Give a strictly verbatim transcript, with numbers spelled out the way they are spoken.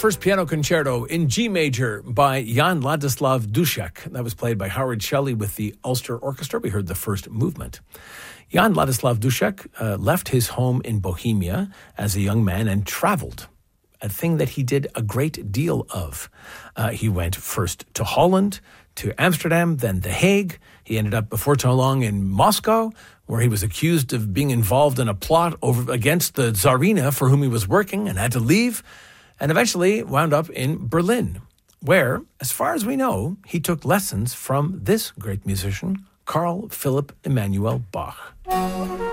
first piano concerto in G major by Jan Ladislav Dušek. That was played by Howard Shelley with the Ulster Orchestra. We heard the first movement. Jan Ladislav Dušek uh, left his home in Bohemia as a young man and traveled, a thing that he did a great deal of. Uh, he went first to Holland, to Amsterdam, then The Hague. He ended up before too long in Moscow, where he was accused of being involved in a plot over against the Tsarina for whom he was working and had to leave, and eventually wound up in Berlin, where, as far as we know, he took lessons from this great musician, Carl Philipp Emanuel Bach.